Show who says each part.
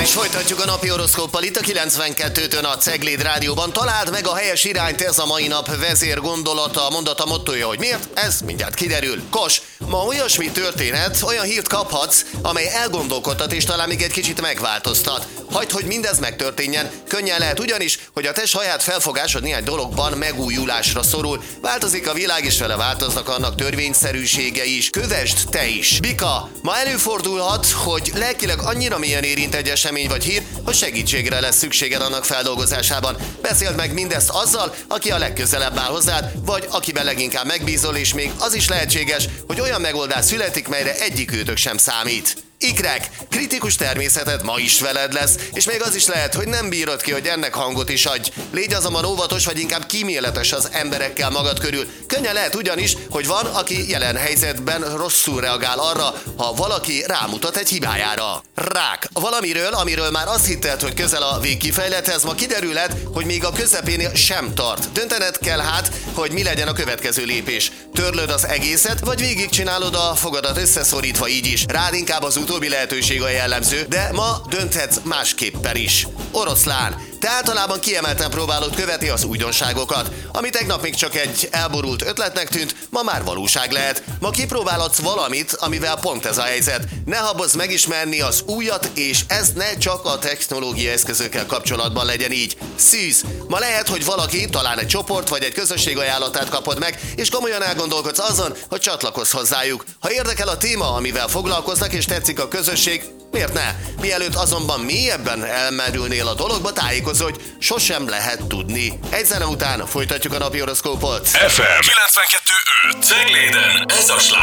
Speaker 1: is folytatjuk a napi horoszkóppal itt a 92-től a Cegléd Rádióban. Találd meg a helyes irányt, ez a mai nap vezér gondolata, mondata, mottoja, hogy miért? Ez mindjárt kiderül. Kos, ma olyasmi történet, olyan hírt kaphatsz, amely elgondolkodtat és talán még egy kicsit megváltoztat. Hagyd, hogy mindez megtörténjen. Könnyen lehet ugyanis, hogy a te saját felfogásod néhány dologban megújulásra szorul. Változik a világ, és vele változnak annak törvényszerűségei is. Kövesd te is. Bika, ma előfordulhat, hogy lelkileg annyira mélyen érint egy esemény vagy hír, hogy segítségre lesz szükséged annak feldolgozásában. Beszéld meg mindezt azzal, aki a legközelebb áll hozzád, vagy akiben leginkább megbízol, és még az is lehetséges, hogy olyan megoldás születik, melyre egyikőtök sem számít. Ikrek, kritikus természeted ma is veled lesz, és még az is lehet, hogy nem bírod ki, hogy ennek hangot is adj. Légy azonban óvatos, vagy inkább kíméletes az emberekkel magad körül. Könnyen lehet ugyanis, hogy van, aki jelen helyzetben rosszul reagál arra, ha valaki rámutat egy hibájára. Rák, valamiről, amiről már azt hitted, hogy közel a végkifejlethez, ma kiderülhet, hogy még a közepénél sem tart. Döntened kell hát, hogy mi legyen a következő lépés. Törlöd az egészet, vagy végigcsinálod a fogadat összeszorítva így is. Rád inkább az utóbbi lehetőség a jellemző, de ma dönthetsz másképpen is. Oroszlán, te általában kiemelten próbálod követni az újdonságokat. Ami tegnap még csak egy elborult ötletnek tűnt, ma már valóság lehet. Ma kipróbálhatsz valamit, amivel pont ez a helyzet. Ne habozz megismerni az újat, és ez ne csak a technológia eszközökkel kapcsolatban legyen így. Szűz, ma lehet, hogy valaki, talán egy csoport vagy egy közösség ajánlatát kapod meg, és komolyan elgondolkodsz azon, hogy csatlakozz hozzájuk. Ha érdekel a téma, amivel foglalkoznak, és tetszik a közösség, miért ne? Mielőtt azonban mélyebben elmerülnél a dologba, tájékozz, hogy sosem lehet tudni. Egy zene után folytatjuk a napi horoszkópot.
Speaker 2: FM 92.5 Cegléden, ez a sláger.